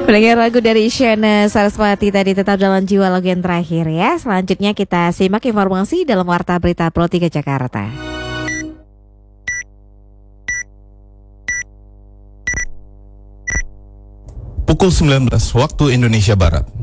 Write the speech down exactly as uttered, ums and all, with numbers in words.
Mendengar lagu dari Isyana Saraswati tadi, tetap dalam jiwa lagu yang terakhir ya. Selanjutnya kita simak informasi dalam Warta Berita Pro tiga Jakarta. Pukul sembilan belas waktu Indonesia Barat.